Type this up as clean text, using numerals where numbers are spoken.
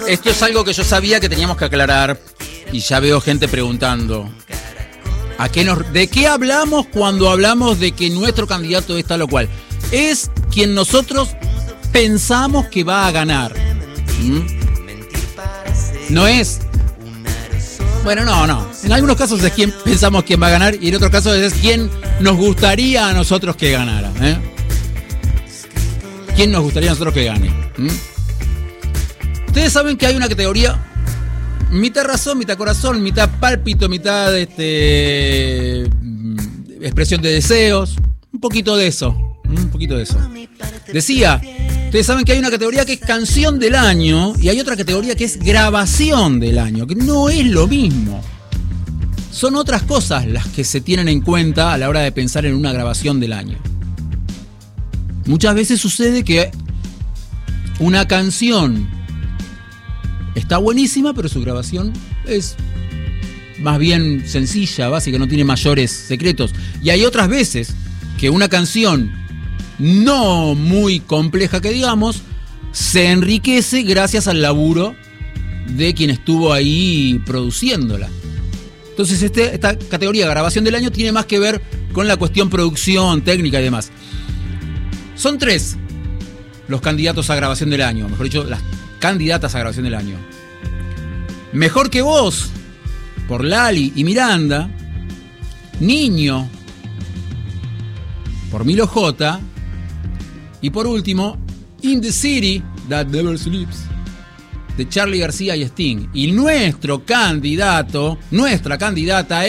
Esto es algo que yo sabía que teníamos que aclarar y ya veo gente preguntando. ¿De qué hablamos cuando hablamos de que nuestro candidato es tal o cual? Es quien nosotros pensamos que va a ganar. No es... Bueno, no. En algunos casos es quien pensamos quién va a ganar y en otros casos es quien nos gustaría a nosotros que ganara. ¿Quién nos gustaría a nosotros que gane? Ustedes saben que hay una categoría mitad razón, mitad corazón, mitad pálpito, mitad expresión de deseos. Un poquito de eso. Decía, ustedes saben que hay una categoría que es canción del año y hay otra categoría que es grabación del año, que no es lo mismo. Son otras cosas las que se tienen en cuenta a la hora de pensar en una grabación del año. Muchas veces sucede que una canción está buenísima, pero su grabación es más bien sencilla, básica, no tiene mayores secretos. Y hay otras veces que una canción no muy compleja que digamos, se enriquece gracias al laburo de quien estuvo ahí produciéndola. Entonces esta categoría de grabación del año tiene más que ver con la cuestión producción, técnica y demás. Son 3 los candidatos a grabación del año, mejor dicho, las candidatas a grabación del año. Mejor que vos, por Lali y Miranda. Niño, por Milo J. Y por último, In the City That Never Sleeps, de Charly García y Sting. Y nuestra candidata